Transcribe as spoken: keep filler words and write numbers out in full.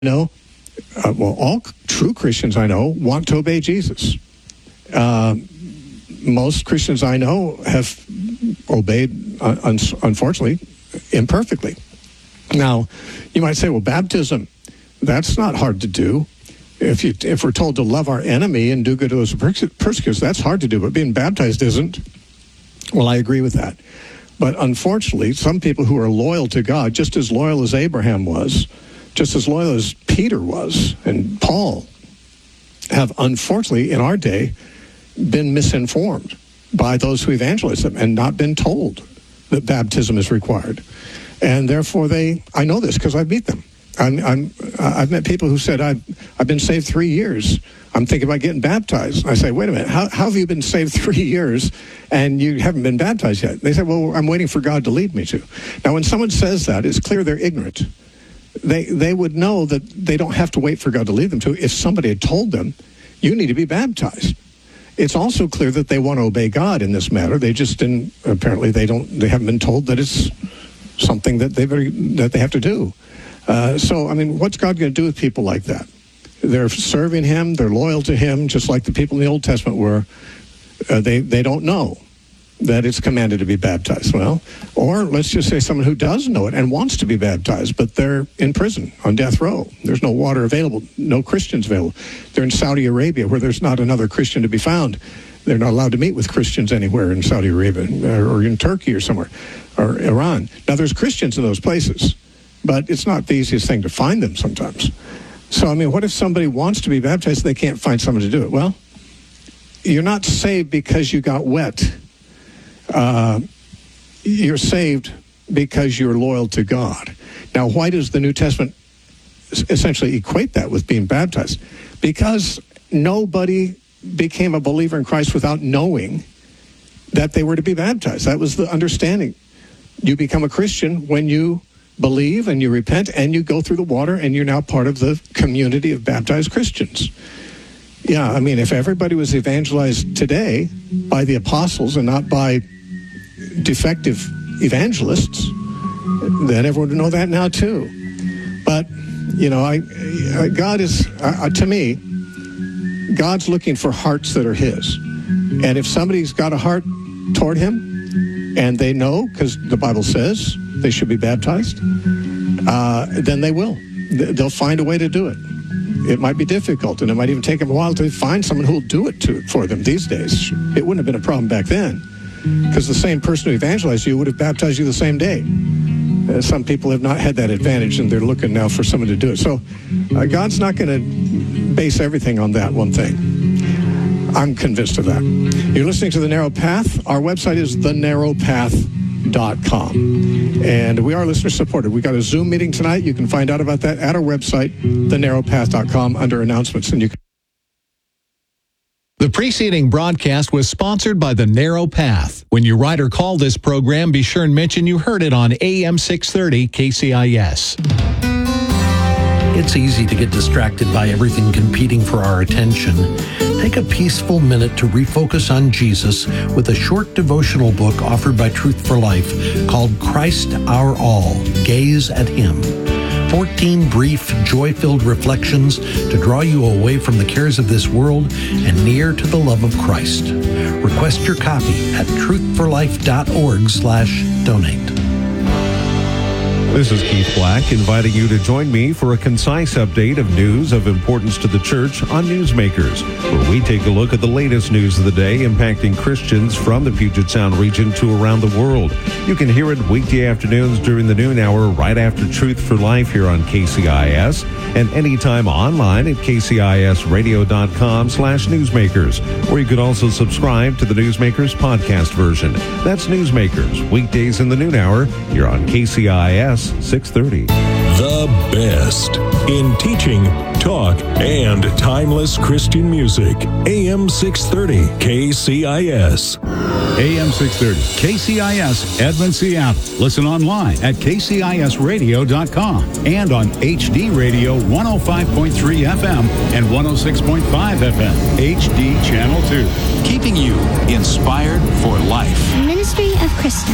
know, uh, well, all true Christians I know want to obey Jesus. Uh, most Christians I know have obeyed, uh, un- unfortunately, imperfectly. Now, you might say, well, baptism, that's not hard to do. If you if we're told to love our enemy and do good to those persecutors, that's hard to do, but being baptized isn't. Well, I agree with that. But unfortunately, some people who are loyal to God, just as loyal as Abraham was, just as loyal as Peter was and Paul, have unfortunately in our day been misinformed by those who evangelize them and not been told that baptism is required. And therefore they, I know this because I meet them. I'm, I'm, I've met people who said, I've, I've been saved three years. I'm thinking about getting baptized. I say, wait a minute, how, how have you been saved three years and you haven't been baptized yet? They say, well, I'm waiting for God to lead me to. Now, when someone says that, it's clear they're ignorant. They, they would know that they don't have to wait for God to lead them to if somebody had told them, you need to be baptized. It's also clear that they want to obey God in this matter. They just didn't, apparently they don't, they haven't been told that it's something that they very, that they have to do. Uh, so, I mean, what's God going to do with people like that? They're serving him, they're loyal to him, just like the people in the Old Testament were. Uh, they, they don't know that it's commanded to be baptized. Well, or let's just say someone who does know it and wants to be baptized, but they're in prison on death row. There's no water available, no Christians available. They're in Saudi Arabia where there's not another Christian to be found. They're not allowed to meet with Christians anywhere in Saudi Arabia or in Turkey or somewhere, or Iran. Now, there's Christians in those places, but it's not the easiest thing to find them sometimes. So, I mean, what if somebody wants to be baptized and they can't find someone to do it? Well, you're not saved because you got wet. Uh, you're saved because you're loyal to God. Now, why does the New Testament essentially equate that with being baptized? Because nobody became a believer in Christ without knowing that they were to be baptized. That was the understanding. You become a Christian when you believe and you repent and you go through the water and you're now part of the community of baptized Christians. Yeah, I mean, if everybody was evangelized today by the apostles and not by defective evangelists, then everyone would know that now too. But, you know, I, I God is, uh, to me, God's looking for hearts that are his. And if somebody's got a heart toward him and they know, because the Bible says they should be baptized, uh, then they will. They'll find a way to do it. It might be difficult, and it might even take them a while to find someone who will do it to, for them these days. It wouldn't have been a problem back then, because the same person who evangelized you would have baptized you the same day. Uh, some people have not had that advantage, and they're looking now for someone to do it. So uh, God's not going to base everything on that one thing. I'm convinced of that. You're listening to The Narrow Path. Our website is the narrow path dot com. And we are listener supported. We got a Zoom meeting tonight. You can find out about that at our website, the narrow path dot com, under announcements. And you can The preceding broadcast was sponsored by The Narrow Path. When you write or call this program, be sure and mention you heard it on A M six thirty K C I S. It's easy to get distracted by everything competing for our attention. Take a peaceful minute to refocus on Jesus with a short devotional book offered by Truth for Life called Christ Our All, Gaze at Him. fourteen brief, joy-filled reflections to draw you away from the cares of this world and near to the love of Christ. Request your copy at truth for life dot org slash donate. This is Keith Black, inviting you to join me for a concise update of news of importance to the church on Newsmakers, where we take a look at the latest news of the day impacting Christians from the Puget Sound region to around the world. You can hear it weekday afternoons during the noon hour right after Truth for Life here on K C I S, and anytime online at k c i s radio dot com slash newsmakers, or you could also subscribe to the Newsmakers podcast version. That's Newsmakers, weekdays in the noon hour here on K C I S six thirty. The best in teaching, talk, and timeless Christian music. A M six thirty K C I S. A M six thirty K C I S, Edmond, Seattle. Listen online at k c i s radio dot com and on H D Radio one oh five point three F M and one oh six point five F M, H D Channel two. Keeping you inspired for life. Ministry of Christ.